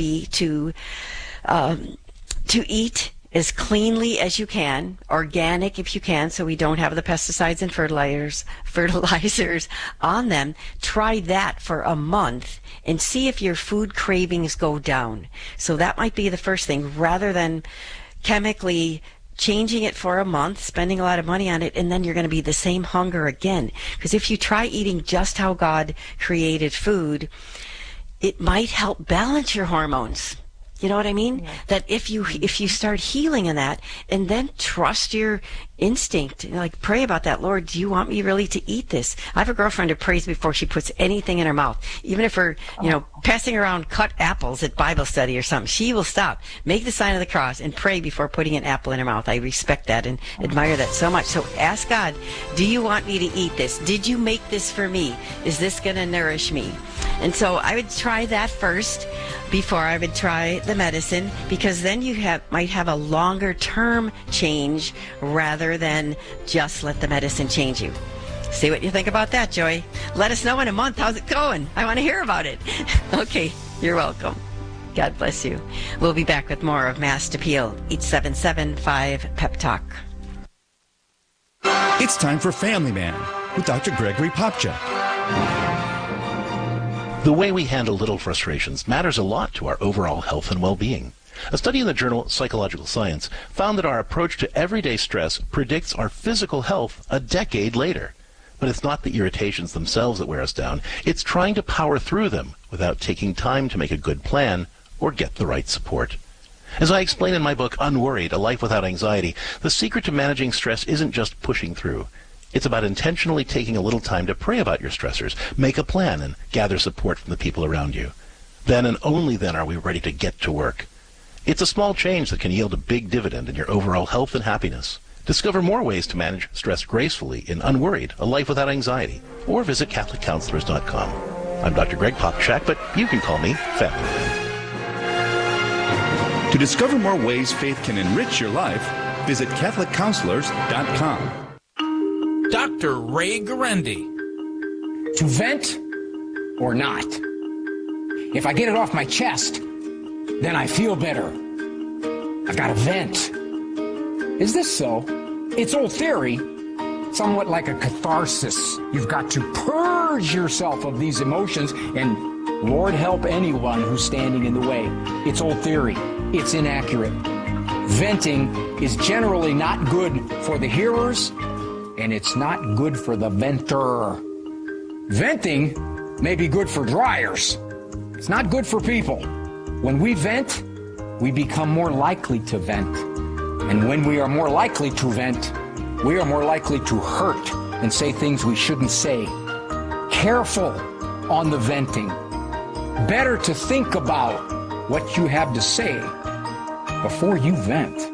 be to eat as cleanly as you can, organic if you can, so we don't have the pesticides and fertilizers on them. Try that for a month and see if your food cravings go down. So that might be the first thing, rather than chemically changing it for a month, spending a lot of money on it, and then you're going to be the same hunger again. Because if you try eating just how God created food, it might help balance your hormones. You know what I mean? Yeah. That if you start healing in that, and then trust your instinct, like pray about that. Lord, do you want me really to eat this? I have a girlfriend who prays before she puts anything in her mouth, even if we're passing around cut apples at Bible study or something. She will stop, make the sign of the cross, and pray before putting an apple in her mouth. I respect that and admire that so much. So ask God, do you want me to eat this? Did you make this for me? Is this going to nourish me? And so I would try that first before I would try the medicine, because then you might have a longer term change rather than just let the medicine change you. See what you think about that, Joy. Let us know in a month. How's it going? I want to hear about it. Okay, you're welcome. God bless you. We'll be back with more of Masked Appeal, 877-5-PEP-TALK. It's time for Family Man with Dr. Gregory Popcak. The way we handle little frustrations matters a lot to our overall health and well-being. A study in the journal Psychological Science found that our approach to everyday stress predicts our physical health a decade later. But it's not the irritations themselves that wear us down. It's trying to power through them without taking time to make a good plan or get the right support. As I explain in my book, Unworried, A Life Without Anxiety, the secret to managing stress isn't just pushing through. It's about intentionally taking a little time to pray about your stressors, make a plan, and gather support from the people around you. Then and only then are we ready to get to work. It's a small change that can yield a big dividend in your overall health and happiness. Discover more ways to manage stress gracefully in Unworried, A Life Without Anxiety, or visit CatholicCounselors.com. I'm Dr. Greg Popcak, but you can call me Family Man. To discover more ways faith can enrich your life, visit CatholicCounselors.com. Dr. Ray Guarendi. To vent or not? If I get it off my chest, then I feel better. I've got to vent. Is this so? It's old theory, somewhat like a catharsis. You've got to purge yourself of these emotions, and Lord help anyone who's standing in the way. It's old theory. It's inaccurate. Venting is generally not good for the hearers, and it's not good for the venter. Venting may be good for dryers. It's not good for people. When we vent, we become more likely to vent. And when we are more likely to vent, we are more likely to hurt and say things we shouldn't say. Careful on the venting. Better to think about what you have to say before you vent.